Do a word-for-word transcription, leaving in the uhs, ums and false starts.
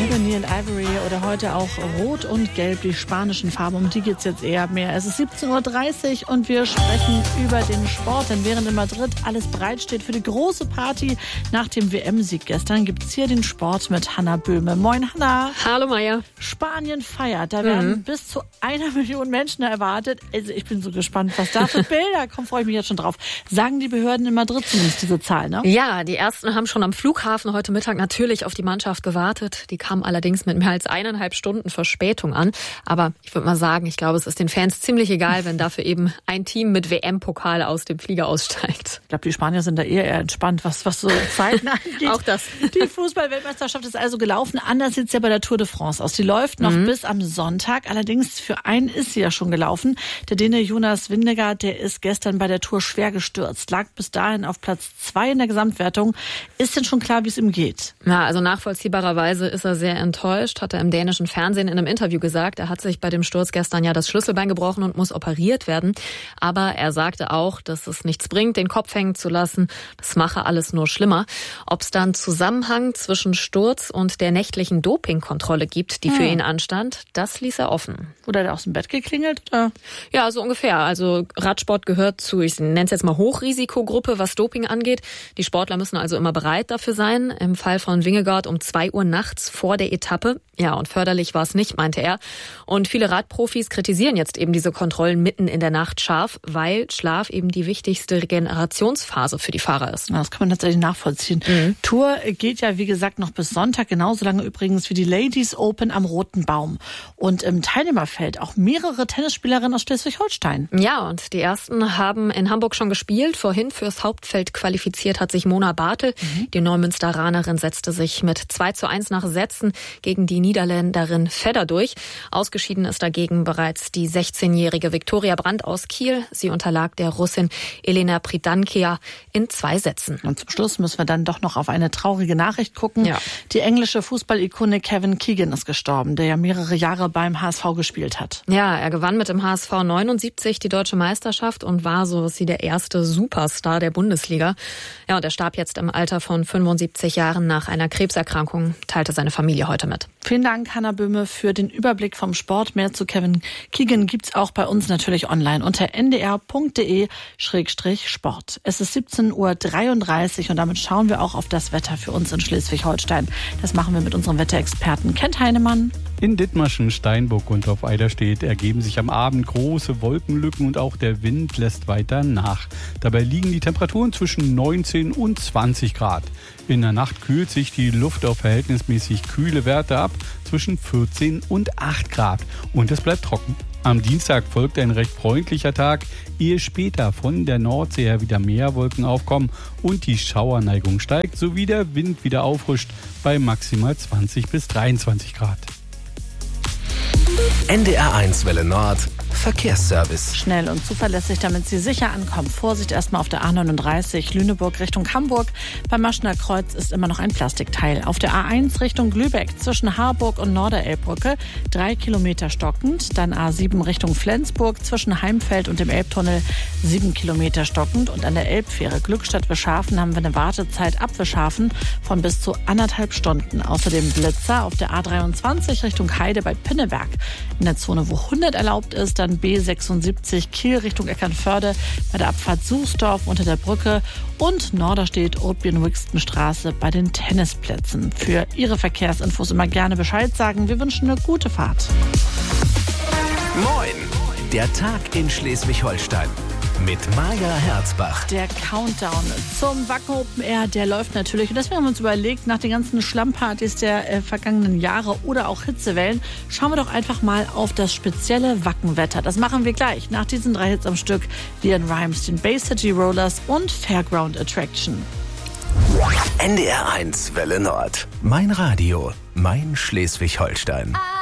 Ebony and Ivory oder heute auch Rot und Gelb, die spanischen Farben, um die geht es jetzt eher mehr. Es ist siebzehn Uhr dreißig und wir sprechen über den Sport, denn während in Madrid alles bereitsteht für die große Party nach dem W M-Sieg gestern, gibt es hier den Sport mit Hanna Böhme. Moin Hanna. Hallo Maja. Spanien feiert, da werden mhm. bis zu einer Million Menschen erwartet. Also ich bin so gespannt, was da für Bilder kommen, freue ich mich jetzt schon drauf. Sagen die Behörden in Madrid zumindest diese Zahl, ne? Ja, die Ersten haben schon am Flughafen heute Mittag natürlich auf die Mannschaft gewartet. Die kam allerdings mit mehr als eineinhalb Stunden Verspätung an. Aber ich würde mal sagen, ich glaube, es ist den Fans ziemlich egal, wenn dafür eben ein Team mit W M-Pokal aus dem Flieger aussteigt. Ich glaube, die Spanier sind da eher, eher entspannt, was, was so Zeiten angeht. Auch das. Die Fußball-Weltmeisterschaft ist also gelaufen. Anders sieht es ja bei der Tour de France aus. Die läuft noch mhm. bis am Sonntag. Allerdings für einen ist sie ja schon gelaufen. Der Däne Jonas Vingegaard, der ist gestern bei der Tour schwer gestürzt. Lag bis dahin auf Platz zwei in der Gesamtwertung. Ist denn schon klar, wie es ihm geht? Ja, also nachvollziehbarerweise ist er sehr enttäuscht, hat er im dänischen Fernsehen in einem Interview gesagt. Er hat sich bei dem Sturz gestern ja das Schlüsselbein gebrochen und muss operiert werden. Aber er sagte auch, dass es nichts bringt, den Kopf hängen zu lassen. Das mache alles nur schlimmer. Ob es dann Zusammenhang zwischen Sturz und der nächtlichen Dopingkontrolle gibt, die hm. für ihn anstand, das ließ er offen. Wurde er aus dem Bett geklingelt? Oder? Ja, so ungefähr. Also Radsport gehört zu, ich nenne es jetzt mal Hochrisikogruppe, was Doping angeht. Die Sportler müssen also immer bereit dafür sein. Im Fall von Vingegaard um zwei Uhr nachts vor der Etappe. Ja, und förderlich war es nicht, meinte er. Und viele Radprofis kritisieren jetzt eben diese Kontrollen mitten in der Nacht scharf, weil Schlaf eben die wichtigste Regenerationsphase für die Fahrer ist. Ja, das kann man tatsächlich nachvollziehen. Mhm. Tour geht ja, wie gesagt, noch bis Sonntag, genauso lange übrigens wie die Ladies Open am Roten Baum. Und im Teilnehmerfeld auch mehrere Tennisspielerinnen aus Schleswig-Holstein. Ja, und die ersten haben in Hamburg schon gespielt. Vorhin fürs Hauptfeld qualifiziert hat sich Mona Bartel. Mhm. Die Neumünsteranerin setzte sich mit zwei zu eins nach Sätzen gegen die Niederländerin Fedder durch. Ausgeschieden ist dagegen bereits die sechzehnjährige Viktoria Brandt aus Kiel. Sie unterlag der Russin Elena Pridankia in zwei Sätzen. Und zum Schluss müssen wir dann doch noch auf eine traurige Nachricht gucken. Ja. Die englische Fußballikone Kevin Keegan ist gestorben, der ja mehrere Jahre beim H S V gespielt hat. Ja, er gewann mit dem H S V neunundsiebzig die deutsche Meisterschaft und war so wie der erste Superstar der Bundesliga. Ja, und er starb jetzt im Alter von fünfundsiebzig Jahren nach einer Krebserkrankung, teilte seine Familie heute mit. Vielen Dank, Hanna Böhme, für den Überblick vom Sport. Mehr zu Kevin Keegan gibt's auch bei uns natürlich online unter n d r punkt d e Schrägstrich Sport. Es ist siebzehn Uhr dreiunddreißig und damit schauen wir auch auf das Wetter für uns in Schleswig-Holstein. Das machen wir mit unserem Wetterexperten Kent Heinemann. In Dithmarschen, Steinburg und auf Eiderstedt ergeben sich am Abend große Wolkenlücken und auch der Wind lässt weiter nach. Dabei liegen die Temperaturen zwischen neunzehn und zwanzig Grad. In der Nacht kühlt sich die Luft auf verhältnismäßig kühle Werte ab, zwischen vierzehn und acht Grad. Und es bleibt trocken. Am Dienstag folgt ein recht freundlicher Tag, ehe später von der Nordsee her wieder mehr Wolken aufkommen und die Schauerneigung steigt, sowie der Wind wieder auffrischt bei maximal zwanzig bis dreiundzwanzig Grad. N D R eins Welle Nord Verkehrsservice. Schnell und zuverlässig, damit Sie sicher ankommen. Vorsicht erstmal auf der A neununddreißig Lüneburg Richtung Hamburg. Beim Maschener Kreuz ist immer noch ein Plastikteil. Auf der A eins Richtung Glübeck zwischen Harburg und Norderelbbrücke drei Kilometer stockend. Dann A sieben Richtung Flensburg zwischen Heimfeld und dem Elbtunnel sieben Kilometer stockend. Und an der Elbfähre Glückstadt-Wischhafen haben wir eine Wartezeit ab Wischhafen von bis zu anderthalb Stunden. Außerdem Blitzer auf der A dreiundzwanzig Richtung Heide bei Pinneberg. In der Zone, wo hundert erlaubt ist, dann B sechsundsiebzig Kiel Richtung Eckernförde bei der Abfahrt Suchsdorf unter der Brücke und Norderstedt Oatbien-Wixton-Straße bei den Tennisplätzen. Für Ihre Verkehrsinfos immer gerne Bescheid sagen. Wir wünschen eine gute Fahrt. Moin! Der Tag in Schleswig-Holstein. Mit Maja Herzbach. Der Countdown zum Wacken Open Air, der läuft natürlich. Und deswegen haben wir uns überlegt, nach den ganzen Schlammpartys der äh, vergangenen Jahre oder auch Hitzewellen, schauen wir doch einfach mal auf das spezielle Wackenwetter. Das machen wir gleich nach diesen drei Hits am Stück. Leon Rimes, den Bay City Rollers und Fairground Attraction. N D R eins Welle Nord. Mein Radio, mein Schleswig-Holstein.